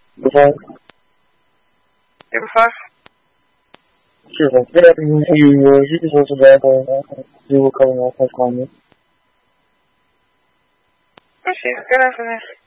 Bonsoir. Et bonsoir. Sure, good afternoon to you. You can also back on you were calling off my comment. Okay, good afternoon.